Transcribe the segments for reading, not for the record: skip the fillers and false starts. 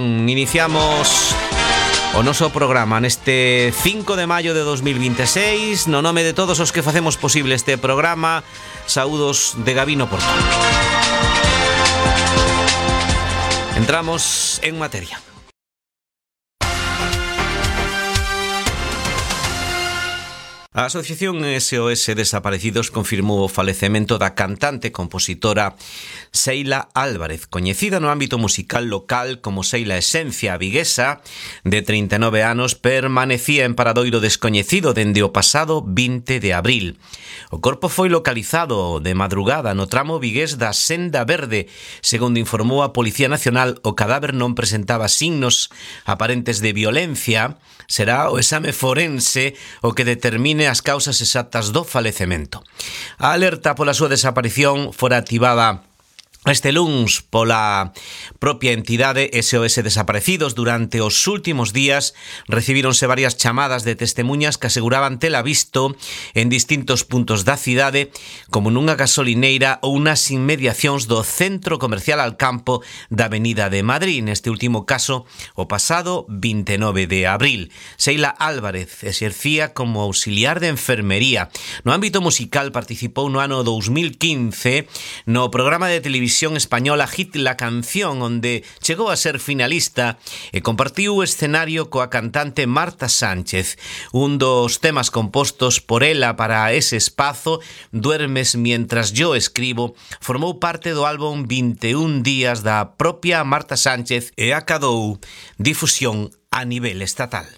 ben, iniciamos o noso programa neste 5 de maio de 2026. No nome de todos os que facemos posible este programa, saúdos de Gabino Porto. Entramos en materia. A Asociación SOS Desaparecidos confirmou o falecemento da cantante e compositora Seila Álvarez, coñecida no ámbito musical local como Seila Esencia. A viguesa, de 39 anos, permanecía en paradoiro descoñecido dende o pasado 20 de abril. O corpo foi localizado de madrugada no tramo vigués da Senda Verde. Segundo informou a Policía Nacional, o cadáver non presentaba signos aparentes de violencia. Será o exame forense o que determine as causas exactas do falecemento. A alerta pola súa desaparición fora activada este luns pola propia entidade SOS Desaparecidos. Durante os últimos días recibíronse varias chamadas de testemuñas que aseguraban tela visto en distintos puntos da cidade, como nunha gasolineira ou nas inmediacións do Centro Comercial Alcampo da Avenida de Madrid. Neste último caso, o pasado 29 de abril. Seila Álvarez exercía como auxiliar de enfermería. No ámbito musical participou no ano 2015 no programa de televisión española Hit la Canción, onde chegou a ser finalista e compartiu o escenario coa cantante Marta Sánchez. Un dos temas compostos por ela para ese espazo, Duermes mientras yo escribo, formou parte do álbum 21 días da propia Marta Sánchez e acadou difusión a nivel estatal.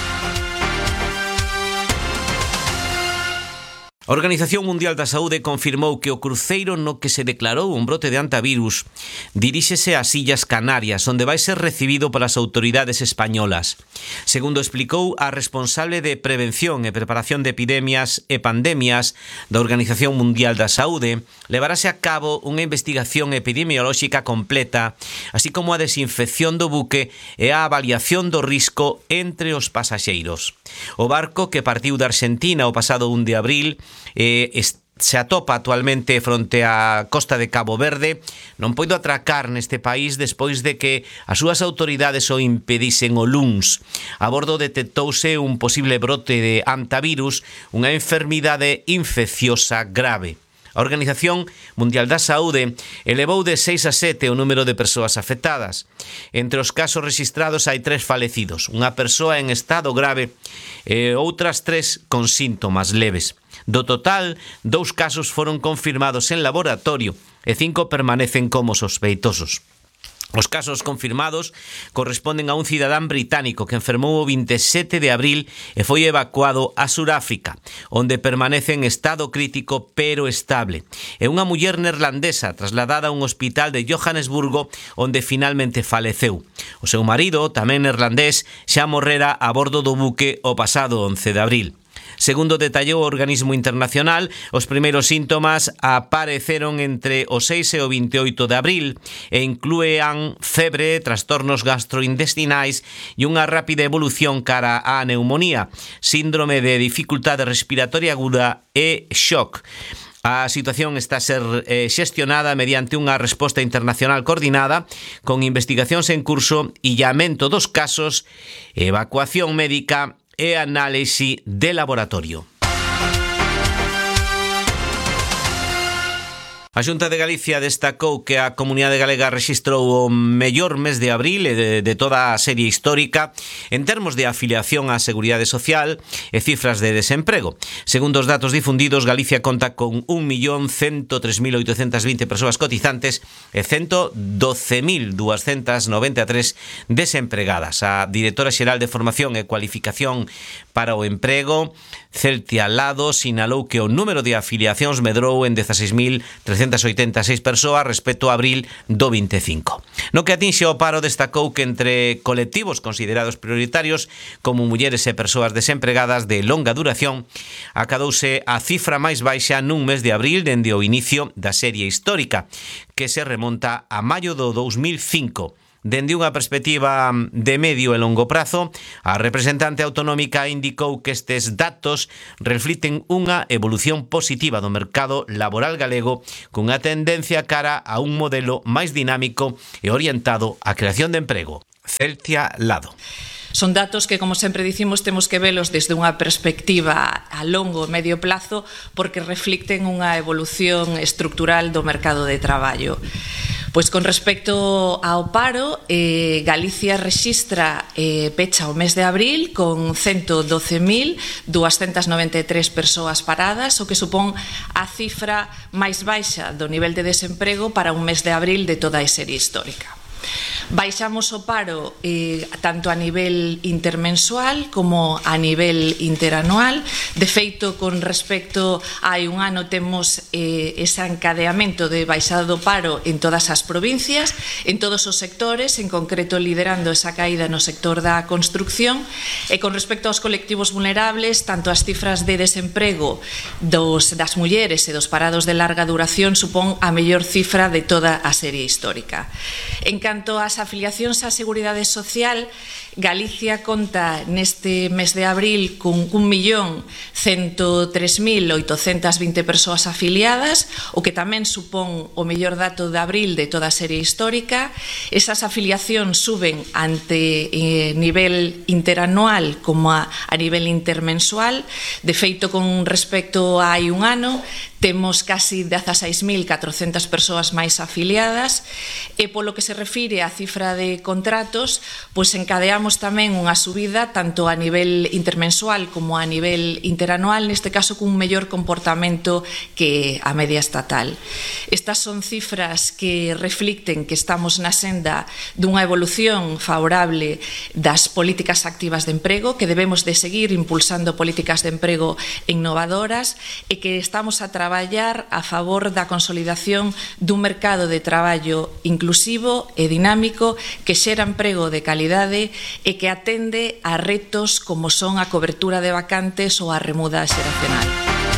A Organización Mundial da Saúde confirmou que o cruceiro no que se declarou un brote de antivírus diríxese ás Illas Canarias, onde vai ser recibido polas autoridades españolas. Segundo explicou a responsable de Prevención e Preparación de Epidemias e Pandemias da Organización Mundial da Saúde, levarase a cabo unha investigación epidemiolóxica completa, así como a desinfección do buque e a avaliación do risco entre os pasaxeiros. O barco, que partiu da Argentina o pasado 1 de abril, se atopa actualmente fronte á costa de Cabo Verde, non poido atracar neste país despois de que as súas autoridades o impedisen o luns. A bordo detectouse un posible brote de antivírus, unha enfermidade infecciosa grave. A Organización Mundial da Saúde elevou de 6 a 7 o número de persoas afectadas. Entre os casos rexistrados hai 3 falecidos, unha persoa en estado grave e outras 3 con síntomas leves. Do total, 2 casos foron confirmados en laboratorio e 5 permanecen como sospeitosos. Os casos confirmados corresponden a un cidadán británico que enfermou o 27 de abril e foi evacuado a Suráfrica, onde permanece en estado crítico pero estable. E unha muller neerlandesa trasladada a un hospital de Johannesburgo, onde finalmente faleceu. O seu marido, tamén neerlandés, xa morrera a bordo do buque o pasado 11 de abril. Segundo detallou o organismo internacional, os primeiros síntomas apareceron entre o 6 e o 28 de abril e inclúen febre, trastornos gastrointestinais e unha rápida evolución cara á neumonía, síndrome de dificultade respiratoria aguda e shock. A situación está a ser xestionada mediante unha resposta internacional coordinada con investigacións en curso, illamento dos casos, evacuación médica e análise de laboratorio. A Xunta de Galicia destacou que a comunidade galega rexistrou o mellor mes de abril de toda a serie histórica en termos de afiliación á Seguridade Social e cifras de desemprego. Segundo os datos difundidos, Galicia conta con 1.103.820 persoas cotizantes e 112.293 desempregadas. A directora xeral de Formación e Cualificación para o Emprego, Celtia Lado, sinalou que o número de afiliacións medrou en 16.386 persoas respecto a abril do 25. No que atinxe ao paro, destacou que entre colectivos considerados prioritarios como mulleres e persoas desempregadas de longa duración, acadouse a cifra máis baixa nun mes de abril dende o inicio da serie histórica, que se remonta a maio do 2005. Dende unha perspectiva de medio e longo prazo, a representante autonómica indicou que estes datos refliten unha evolución positiva do mercado laboral galego cunha tendencia cara a un modelo máis dinámico e orientado á creación de emprego. Celtia Lado. Son datos que, como sempre dicimos, temos que velos desde unha perspectiva a longo e medio plazo porque reflicten unha evolución estructural do mercado de traballo. Pois con respecto ao paro, Galicia rexistra pecha o mes de abril con 112.293 persoas paradas, o que supón a cifra máis baixa do nivel de desemprego para un mes de abril de toda a serie histórica. Baixamos o paro tanto a nivel intermensual como a nivel interanual. De feito, con respecto a hai un ano temos ese encadeamento de baixada do paro en todas as provincias, en todos os sectores, en concreto liderando esa caída no sector da construcción. E con respecto aos colectivos vulnerables, tanto as cifras de desemprego das mulleres e dos parados de larga duración supón a mellor cifra de toda a serie histórica. En canto ás afiliacións á Seguridade Social, Galicia conta neste mes de abril con 1.103.820 persoas afiliadas, o que tamén supón o mellor dato de abril de toda a serie histórica. Esas afiliacións suben ante nivel interanual como a nivel intermensual. De feito, con respecto a hai un ano, temos casi 16.400 persoas máis afiliadas e polo que se refire á cifra de contratos, pois encadeamos tamén unha subida tanto a nivel intermensual como a nivel interanual, neste caso cun mellor comportamento que a media estatal. Estas son cifras que reflicten que estamos na senda dunha evolución favorable das políticas activas de emprego, que debemos de seguir impulsando políticas de emprego innovadoras e que estamos a traballar a favor da consolidación dun mercado de traballo inclusivo e dinámico que xera emprego de calidade e que atende a retos como son a cobertura de vacantes ou a remuda xeracional.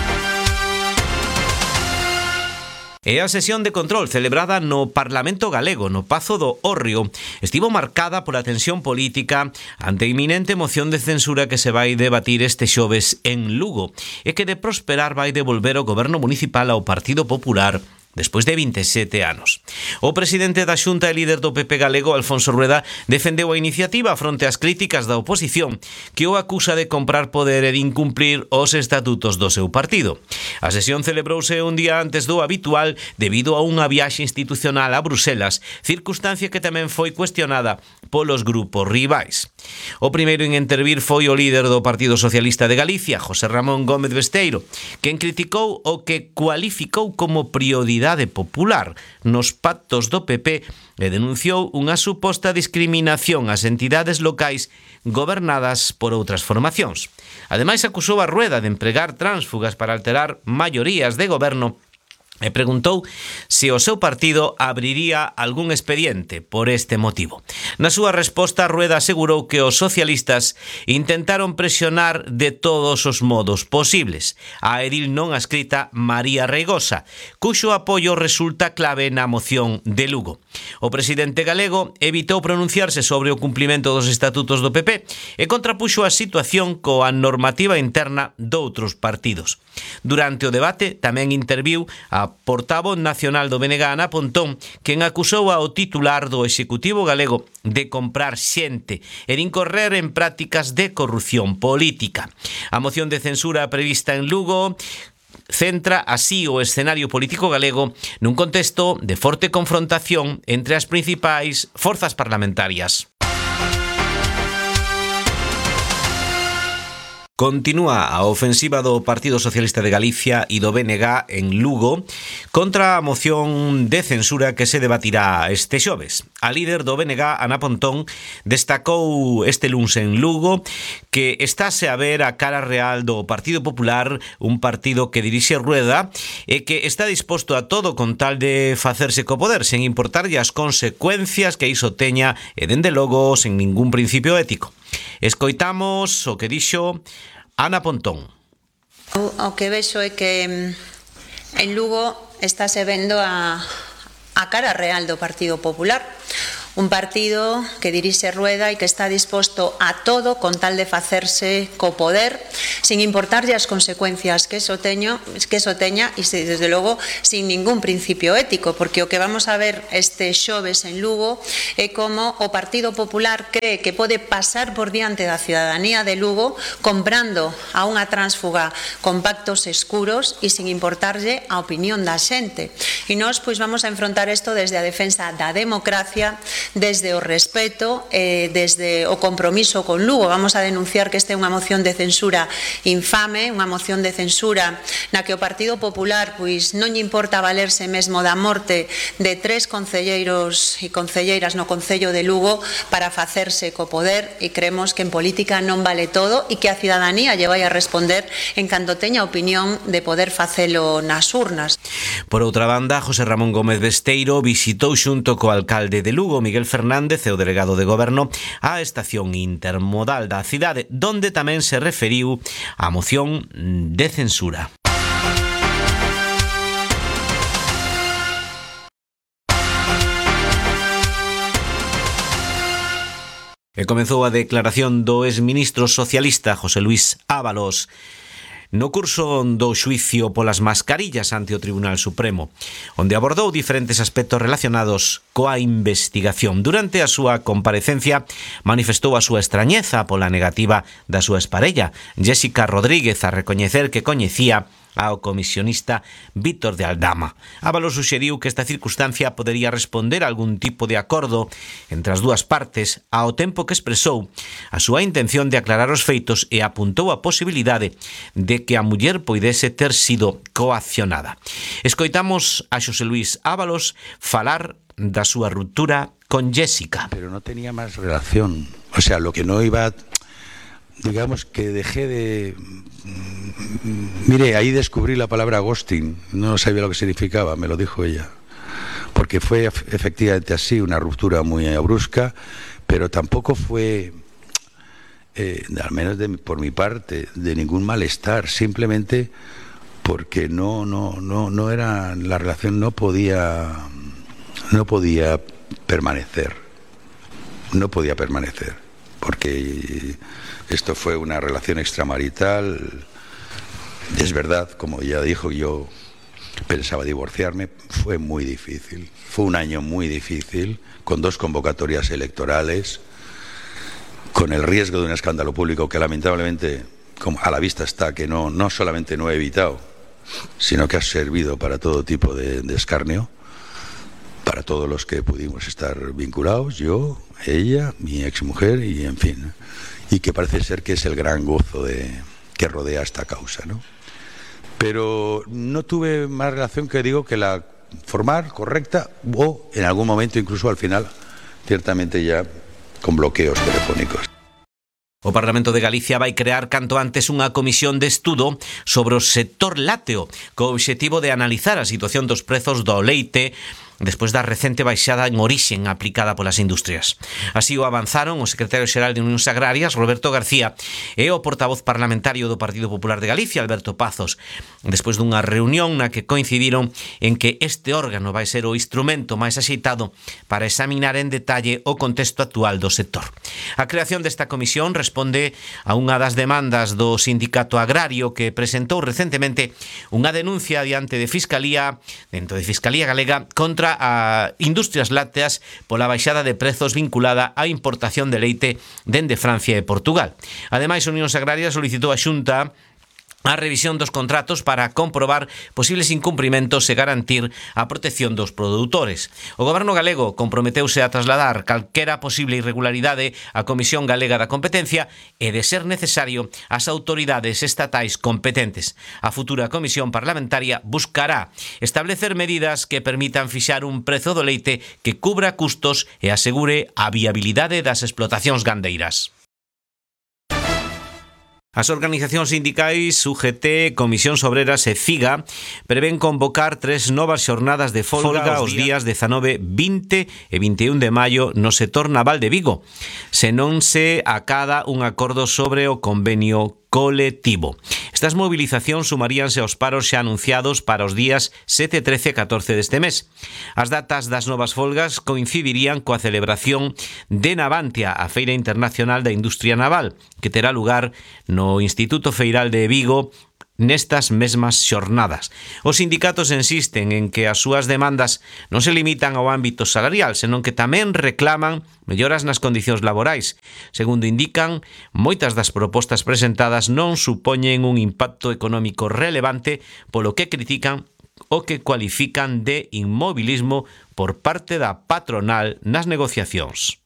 E a sesión de control celebrada no Parlamento Galego, no Pazo do Hórreo, estivo marcada pola tensión política ante a inminente moción de censura que se vai debatir este xoves en Lugo e que de prosperar vai devolver o goberno municipal ao Partido Popular despois de 27 anos. O presidente da Xunta e líder do PP galego, Alfonso Rueda, defendeu a iniciativa fronte ás críticas da oposición, que o acusa de comprar poder e de incumplir os estatutos do seu partido. A sesión celebrouse un día antes do habitual debido a unha viaxe institucional a Bruselas, circunstancia que tamén foi cuestionada polos grupos rivais. O primeiro en intervir foi o líder do Partido Socialista de Galicia, José Ramón Gómez Besteiro, quen criticou o que cualificou como prioridade popular nos pactos do PP e denunciou unha suposta discriminación ás entidades locais gobernadas por outras formacións. Ademais, acusou a Rueda de empregar tránsfugas para alterar maiorías de goberno e preguntou se o seu partido abriría algún expediente por este motivo. Na súa resposta, Rueda asegurou que os socialistas intentaron presionar de todos os modos posibles a edil non adscrita María Reigosa, cuxo apoio resulta clave na moción de Lugo. O presidente galego evitou pronunciarse sobre o cumplimento dos estatutos do PP e contrapuxo a situación coa normativa interna doutros partidos. Durante o debate tamén interviu a portavoz nacional do BNG, Ana Pontón, quen acusou ao titular do Executivo galego de comprar xente e de incorrer en prácticas de corrupción política. A moción de censura prevista en Lugo centra así o escenario político galego nun contexto de forte confrontación entre as principais forzas parlamentarias. Continúa a ofensiva do Partido Socialista de Galicia e do BNG en Lugo contra a moción de censura que se debatirá este xoves. A líder do BNG, Ana Pontón, destacou este luns en Lugo que estáse a ver a cara real do Partido Popular, un partido que dirixe Rueda e que está disposto a todo con tal de facerse co poder, sen importarlle as consecuencias que iso teña e, dende logo, sen ningún principio ético. Escoitamos o que dixo Ana Pontón. O que vexo é que en Lugo estáse vendo a cara real do Partido Popular. Un partido que dirixe Rueda e que está disposto a todo con tal de facerse co poder, sin importarlle as consecuencias que eso teña e, desde logo, sin ningún principio ético, porque o que vamos a ver este xoves en Lugo é como o Partido Popular cree que pode pasar por diante da cidadanía de Lugo comprando a unha tránsfuga con pactos escuros e sin importarlle a opinión da xente. E nós pois vamos a enfrontar isto desde a defensa da democracia, desde o respeto, desde o compromiso con Lugo. Vamos a denunciar que esta é unha moción de censura infame, unha moción de censura na que o Partido Popular pois non lle importa valerse mesmo da morte de 3 concelleiros e concelleiras no Concello de Lugo para facerse co poder, e creemos que en política non vale todo e que a cidadanía lle vai a responder en canto teña opinión de poder facelo nas urnas. Por outra banda, José Ramón Gómez Besteiro visitou xunto co alcalde de Lugo, Miguel Fernández, e o delegado de Goberno á estación intermodal da cidade, donde tamén se referiu á moción de censura. E comezou a declaración do exministro socialista José Luís Ábalos no curso do xuicio polas mascarillas ante o Tribunal Supremo, onde abordou diferentes aspectos relacionados coa investigación. Durante a súa comparecencia manifestou a súa extrañeza pola negativa da súa exparella, Jéssica Rodríguez, a recoñecer que coñecía ao comisionista Víctor de Aldama. Ábalos suxeriu que esta circunstancia podería responder a algún tipo de acordo entre as dúas partes, ao tempo que expresou a súa intención de aclarar os feitos e apuntou a posibilidade de que a muller poidese ter sido coaccionada. Escoitamos a Xosé Luís Ábalos falar da súa ruptura con Jéssica. Pero no tenía más relación, o sea, lo que no iba, digamos que dejé de... Mire, ahí descubrí la palabra ghosting, no sabía lo que significaba, me lo dijo ella, porque fue efectivamente así, una ruptura muy brusca, pero tampoco fue, al menos por mi parte, de ningún malestar, simplemente porque no era, la relación no podía permanecer, porque esto fue una relación extramarital. Es verdad, como ya dijo, yo pensaba divorciarme, fue muy difícil, fue un año muy difícil, con 2 convocatorias electorales, con el riesgo de un escándalo público que lamentablemente, como a la vista está, que no solamente no he evitado, sino que ha servido para todo tipo de escarnio, para todos los que pudimos estar vinculados, yo, ella, mi exmujer y en fin, y que parece ser que es el gran gozo que rodea esta causa, ¿no? Pero no tuve más relación que digo que la formal, correcta, o en algún momento incluso al final, ciertamente ya con bloqueos telefónicos. O Parlamento de Galicia vai crear canto antes unha comisión de estudo sobre o sector lácteo, co obxectivo de analizar a situación dos prezos do leite despois da recente baixada en orixen aplicada polas industrias. Así o avanzaron o secretario xeral de Unións Agrarias, Roberto García, e o portavoz parlamentario do Partido Popular de Galicia, Alberto Pazos, despois dunha reunión na que coincidiron en que este órgano vai ser o instrumento máis axeitado para examinar en detalle o contexto actual do sector. A creación desta comisión responde a unha das demandas do Sindicato Agrario, que presentou recentemente unha denuncia diante de Fiscalía, dentro de Fiscalía Galega, contra a industrias lácteas pola baixada de prezos vinculada á importación de leite dende Francia e Portugal. Ademais, Unións Agrarias solicitou a Xunta a revisión dos contratos para comprobar posibles incumprimentos e garantir a protección dos produtores. O Goberno galego comprometeuse a trasladar calquera posible irregularidade á Comisión Galega da Competencia e, de ser necesario, ás autoridades estatais competentes. A futura Comisión Parlamentaria buscará establecer medidas que permitan fixar un prezo do leite que cubra custos e asegure a viabilidade das explotacións gandeiras. As organizacións sindicais UGT, Comisións Obreras e CIGA prevén convocar 3 novas xornadas de folga os días 19, 20 e 21 de maio no sector naval de Vigo, se non se acada un acordo sobre o convenio colectivo. Estas movilizacións sumaríanse aos paros xa anunciados para os días 7, 13 e 14 deste mes. As datas das novas folgas coincidirían coa celebración de Navantia, a Feira Internacional da Industria Naval, que terá lugar no Instituto Feiral de Vigo nestas mesmas xornadas. Os sindicatos insisten en que as súas demandas non se limitan ao ámbito salarial, senón que tamén reclaman melloras nas condicións laborais. Segundo indican, moitas das propostas presentadas non supoñen un impacto económico relevante, polo que critican o que cualifican de inmobilismo por parte da patronal nas negociacións.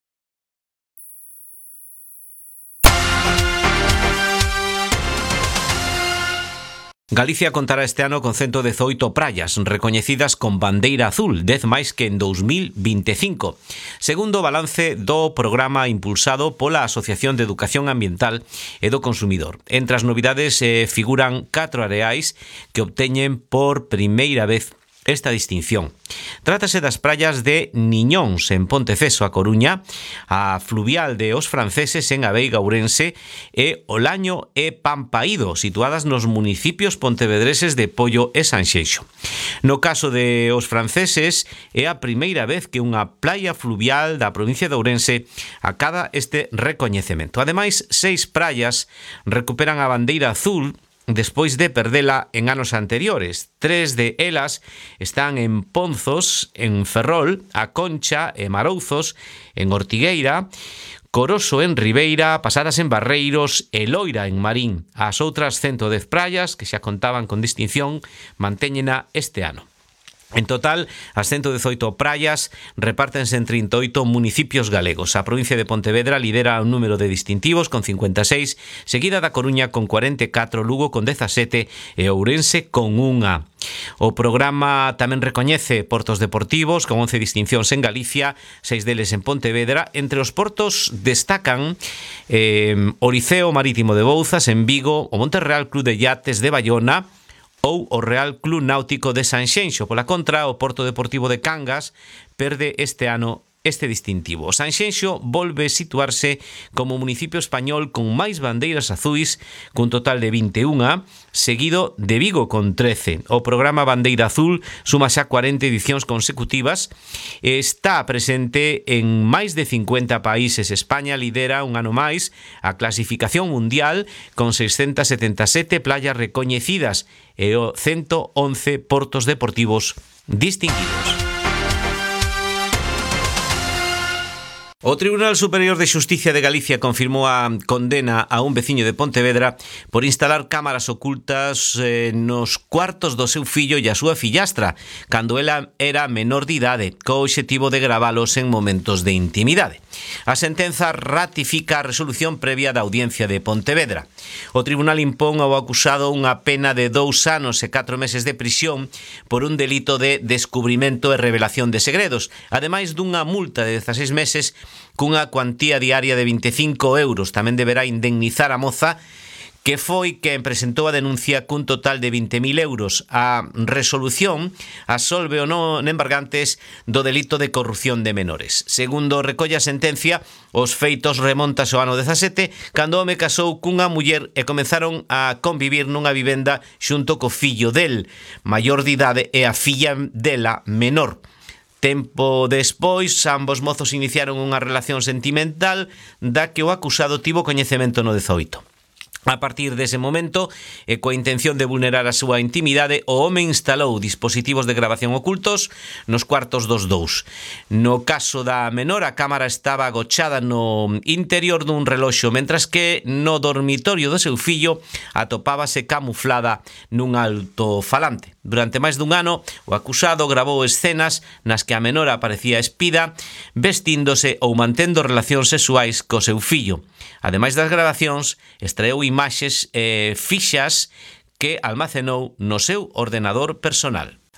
Galicia contará este ano con 118 praias recoñecidas con bandeira azul, 10 máis que en 2025, segundo o balance do programa impulsado pola Asociación de Educación Ambiental e do Consumidor. Entre as novidades figuran 4 areais que obteñen por primeira vez esta distinción. Trátase das praias de Niñóns, en Ponteceso, a Coruña, a fluvial de Os Franceses, en Aveiga, Ourense, e Olaño e Pampaído, situadas nos municipios pontevedreses de Pollo e Sanxenxo. No caso de Os Franceses, é a primeira vez que unha playa fluvial da provincia de Ourense acada este recoñecemento. Ademais, 6 praias recuperan a bandeira azul despois de perdela en anos anteriores. 3 de elas están en Ponzos, en Ferrol, A Concha e Marouzos, en Ortigueira, Coroso en Ribeira, Pasadas en Barreiros e Loira en Marín. As outras 110 praias, que xa contaban con distinción, mantéñena este ano. En total, as 118 praias repártense en 38 municipios galegos. A provincia de Pontevedra lidera un número de distintivos con 56, seguida da Coruña con 44, Lugo con 17 e Ourense con 1. O programa tamén recoñece portos deportivos con 11 distincións en Galicia, 6 deles en Pontevedra. Entre os portos destacan o Liceo Marítimo de Bouzas en Vigo, o Monterreal Club de Yates de Bayona ou o Real Club Náutico de Sanxenxo. Pola contra, o Porto Deportivo de Cangas perde este ano este distintivo. O Sanxenxo volve situarse como municipio español con máis bandeiras azuis, cun total de 21, seguido de Vigo con 13. O programa Bandeira Azul suma xa 40 edicións consecutivas e está presente en máis de 50 países. España lidera un ano máis a clasificación mundial con 677 playas recoñecidas e 111 portos deportivos distinguidos. O Tribunal Superior de Xusticia de Galicia confirmou a condena a un veciño de Pontevedra por instalar cámaras ocultas nos cuartos do seu fillo e a súa fillastra, cando ela era menor de idade, co obxectivo de gravalos en momentos de intimidade. A sentenza ratifica a resolución previa da Audiencia de Pontevedra. O tribunal impón ao acusado unha pena de 2 anos e 4 meses de prisión por un delito de descubrimento e revelación de segredos, ademais dunha multa de 16 meses cunha cuantía diaria de 25 euros. Tamén deberá indemnizar a moza que foi quen presentou a denuncia cun total de 20.000 euros. A resolución absolve o non embargantes do delito de corrupción de menores. Segundo recolle a sentencia, os feitos remontas ao ano 17, cando o home casou cunha muller e comenzaron a convivir nunha vivenda xunto co fillo del, maior de idade, e a filla dela, menor. Tempo despois, ambos mozos iniciaron unha relación sentimental da que o acusado tivo coñecemento no 18. A partir dese momento, e coa intención de vulnerar a súa intimidade, o home instalou dispositivos de grabación ocultos nos cuartos dos dous. No caso da menor, a cámara estaba agochada no interior dun reloxo, mentras que no dormitorio do seu fillo atopábase camuflada nun altofalante. Durante máis dun ano, o acusado gravou escenas nas que a menor aparecía espida, vestíndose ou mantendo relacións sexuais co seu fillo. Ademais das grabacións, extraeu imaxes fixas que almacenou no seu ordenador personal.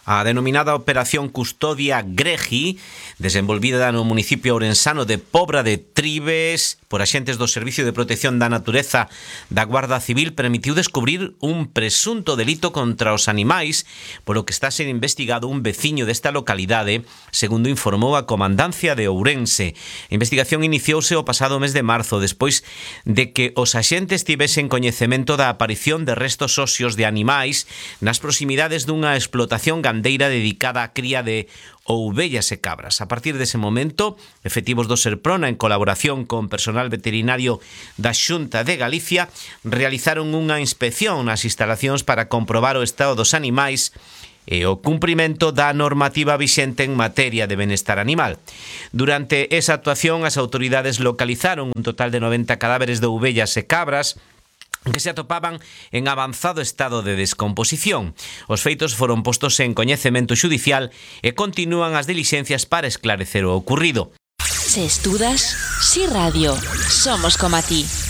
A denominada Operación Custodia Gregi, desenvolvida no municipio ourensano de Pobra de Tribes por axentes do Servicio de Protección da Natureza da Guarda Civil, permitiu descubrir un presunto delito contra os animais, polo que está sendo investigado un veciño desta localidade, segundo informou a Comandancia de Ourense. A investigación iniciouse o pasado mes de marzo, despois de que os axentes tivesen coñecemento da aparición de restos óseos de animais nas proximidades dunha explotación gandeira dedicada á cría de ovellas e cabras. A partir dese momento, efectivos do Serprona, en colaboración con personal veterinario da Xunta de Galicia, realizaron unha inspección nas instalacións para comprobar o estado dos animais e o cumprimento da normativa vixente en materia de benestar animal. Durante esa actuación, as autoridades localizaron un total de 90 cadáveres de ovellas e cabras que se atopaban en avanzado estado de descomposición. Os feitos foron postos en coñecemento xudicial e continúan as dilixencias para esclarecer o ocurrido. Se estudas, si radio, somos como a ti.